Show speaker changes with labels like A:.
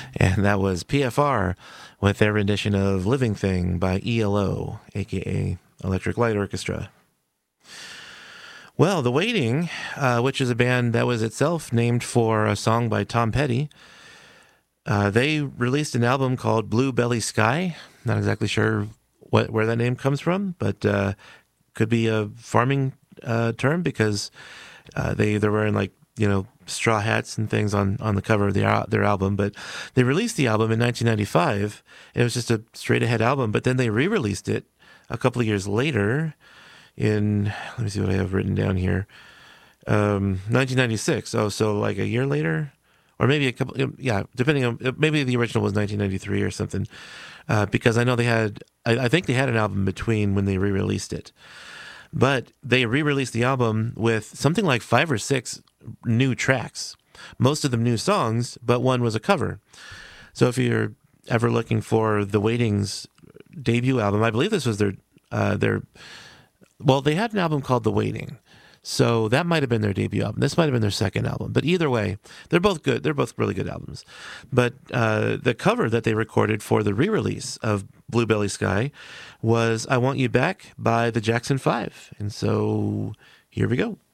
A: And that was PFR with their rendition of Living Thing by ELO, aka Electric Light Orchestra. Well, The Waiting, which is a band that was itself named for a song by Tom Petty, they released an album called Blue Belly Sky. Not exactly sure where that name comes from, but could be a farming term because they're wearing like, straw hats and things on the cover of their album. But they released the album in 1995. It was just a straight ahead album, but then they re-released it a couple of years later in, let me see what I have written down here, 1996. Oh, so like a year later, or maybe a couple, yeah, depending on, maybe the original was 1993 or something, because I know they had, I think they had an album between when they re-released it. But they re-released the album with something like 5 or 6 new tracks, most of them new songs, but one was a cover. So if you're ever looking for The Waiting's debut album, I believe this was their well, they had an album called The Waiting. So that might have been their debut album. This might have been their second album. But either way, they're both good. They're both really good albums. But the cover that they recorded for the re-release of Blue Belly Sky was I Want You Back by the Jackson 5. And so here we go.